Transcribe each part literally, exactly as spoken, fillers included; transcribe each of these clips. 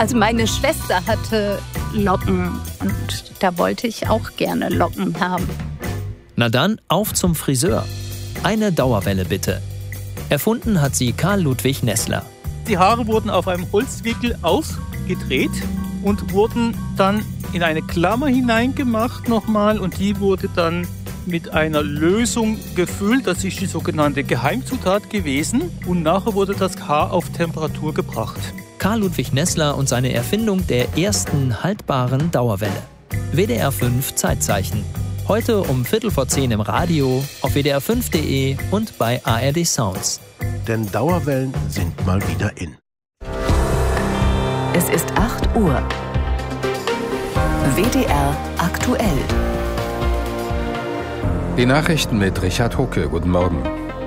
Also meine Schwester hatte Locken und da wollte ich auch gerne Locken haben. Na dann, auf zum Friseur. Eine Dauerwelle bitte. Erfunden hat sie Karl Ludwig Nessler. Die Haare wurden auf einem Holzwickel ausgedreht und wurden dann in eine Klammer hineingemacht nochmal und die wurde dann mit einer Lösung gefüllt. Das ist die sogenannte Geheimzutat gewesen und nachher wurde das Haar auf Temperatur gebracht. Karl Ludwig Nessler und seine Erfindung der ersten haltbaren Dauerwelle. W D R fünf Zeitzeichen. Heute um Viertel vor zehn im Radio, auf W D R fünf Punkt de und bei A R D Sounds. Denn Dauerwellen sind mal wieder in. Es ist acht Uhr. W D R aktuell. Die Nachrichten mit Richard Hucke. Guten Morgen.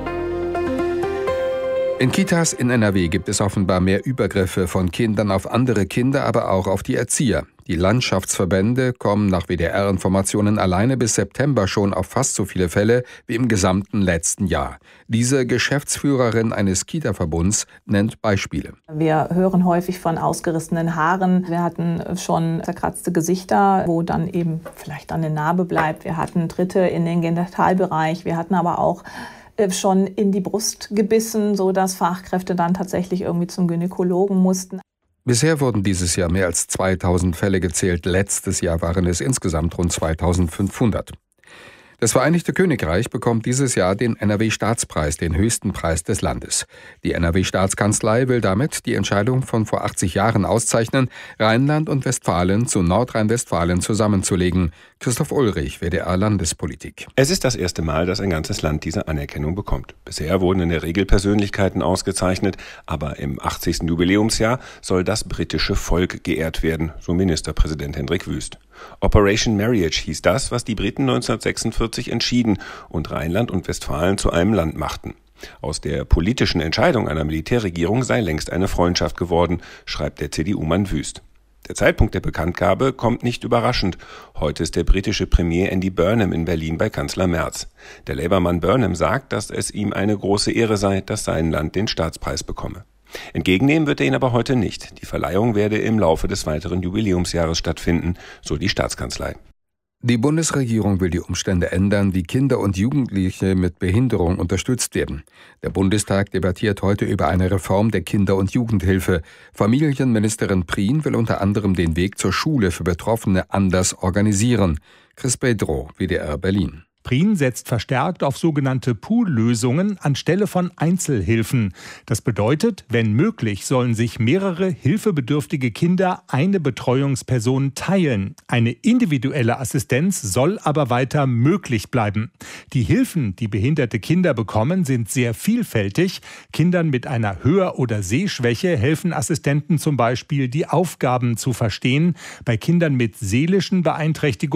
In Kitas in N R W gibt es offenbar mehr Übergriffe von Kindern auf andere Kinder, aber auch auf die Erzieher. Die Landschaftsverbände kommen nach W D R-Informationen alleine bis September schon auf fast so viele Fälle wie im gesamten letzten Jahr. Diese Geschäftsführerin eines Kita-Verbunds nennt Beispiele. Wir hören häufig von ausgerissenen Haaren. Wir hatten schon zerkratzte Gesichter, wo dann eben vielleicht eine Narbe bleibt. Wir hatten Tritte in den Genitalbereich. Wir hatten aber auch schon in die Brust gebissen, sodass Fachkräfte dann tatsächlich irgendwie zum Gynäkologen mussten. Bisher wurden dieses Jahr mehr als zweitausend Fälle gezählt. Letztes Jahr waren es insgesamt rund zweitausendfünfhundert. Das Vereinigte Königreich bekommt dieses Jahr den N R W-Staatspreis, den höchsten Preis des Landes. Die N R W-Staatskanzlei will damit die Entscheidung von vor achtzig Jahren auszeichnen, Rheinland und Westfalen zu Nordrhein-Westfalen zusammenzulegen. Christoph Ulrich, W D R Landespolitik. Es ist das erste Mal, dass ein ganzes Land diese Anerkennung bekommt. Bisher wurden in der Regel Persönlichkeiten ausgezeichnet, aber im achtzigsten Jubiläumsjahr soll das britische Volk geehrt werden, so Ministerpräsident Hendrik Wüst. Operation Marriage hieß das, was die Briten neunzehnhundertsechsundvierzig entschieden und Rheinland und Westfalen zu einem Land machten. Aus der politischen Entscheidung einer Militärregierung sei längst eine Freundschaft geworden, schreibt der C D U-Mann Wüst. Der Zeitpunkt der Bekanntgabe kommt nicht überraschend. Heute ist der britische Premier Andy Burnham in Berlin bei Kanzler Merz. Der Labour-Mann Burnham sagt, dass es ihm eine große Ehre sei, dass sein Land den Staatspreis bekomme. Entgegennehmen wird er ihn aber heute nicht. Die Verleihung werde im Laufe des weiteren Jubiläumsjahres stattfinden, so die Staatskanzlei. Die Bundesregierung will die Umstände ändern, wie Kinder und Jugendliche mit Behinderung unterstützt werden. Der Bundestag debattiert heute über eine Reform der Kinder- und Jugendhilfe. Familienministerin Prien will unter anderem den Weg zur Schule für Betroffene anders organisieren. Chris Pedro, W D R Berlin. Prien setzt verstärkt auf sogenannte Pool-Lösungen anstelle von Einzelhilfen. Das bedeutet, wenn möglich, sollen sich mehrere hilfebedürftige Kinder eine Betreuungsperson teilen. Eine individuelle Assistenz soll aber weiter möglich bleiben. Die Hilfen, die behinderte Kinder bekommen, sind sehr vielfältig. Kindern mit einer Hör- oder Sehschwäche helfen Assistenten zum Beispiel, die Aufgaben zu verstehen. Bei Kindern mit seelischen Beeinträchtigungen